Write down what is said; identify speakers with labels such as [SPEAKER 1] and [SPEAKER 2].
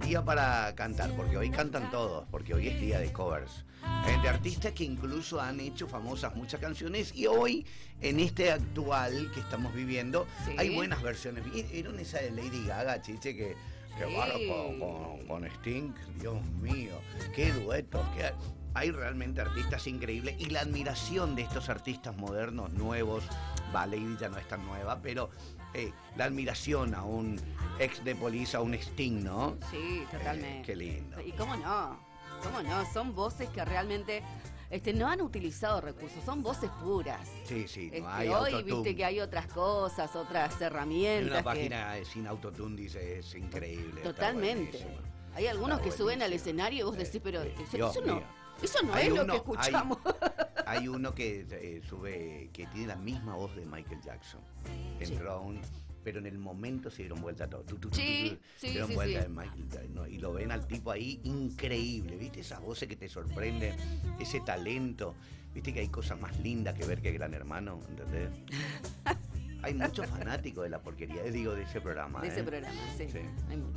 [SPEAKER 1] día para cantar, porque hoy cantan todos, porque hoy es día de covers. De artistas que incluso han hecho famosas muchas canciones y hoy, en este actual que estamos viviendo,
[SPEAKER 2] Sí.
[SPEAKER 1] hay buenas versiones. ¿Vieron esa de Lady Gaga, Chiche, que bárbaro con Sting? Dios mío, qué duetos, hay realmente artistas increíbles y la admiración de estos artistas modernos, nuevos. Lady ya no es tan nueva, pero la admiración a un ex de Police, a un Sting, ¿no?
[SPEAKER 2] Sí, totalmente.
[SPEAKER 1] Qué lindo.
[SPEAKER 2] Y cómo no, son voces que realmente no han utilizado recursos, son voces puras.
[SPEAKER 1] Sí, no hay
[SPEAKER 2] hoy
[SPEAKER 1] autotune.
[SPEAKER 2] viste que hay otras cosas, otras herramientas.
[SPEAKER 1] En una página sin autotune dice, es increíble.
[SPEAKER 2] Totalmente. Hay algunos
[SPEAKER 1] Está
[SPEAKER 2] que suben al
[SPEAKER 1] buenísimo.
[SPEAKER 2] escenario y vos decís, pero
[SPEAKER 1] Dios
[SPEAKER 2] eso
[SPEAKER 1] mío.
[SPEAKER 2] no
[SPEAKER 1] Hay
[SPEAKER 2] es lo
[SPEAKER 1] uno-
[SPEAKER 2] que escuchamos.
[SPEAKER 1] Hay uno que sube, que tiene la misma voz de Michael Jackson. Entró a pero en el momento se dieron vuelta todos.
[SPEAKER 2] Sí,
[SPEAKER 1] Se dieron
[SPEAKER 2] sí,
[SPEAKER 1] vuelta
[SPEAKER 2] sí.
[SPEAKER 1] de Michael Jackson, ¿no? Y lo ven al tipo ahí increíble, ¿viste? Esas voces que te sorprenden, ese talento. ¿Viste que hay cosas más lindas que ver que Gran Hermano? ¿Entendés? Hay muchos fanáticos de la porquería, digo, de ese programa.
[SPEAKER 2] De ese programa, sí.
[SPEAKER 1] Sí.
[SPEAKER 2] Hay muchos.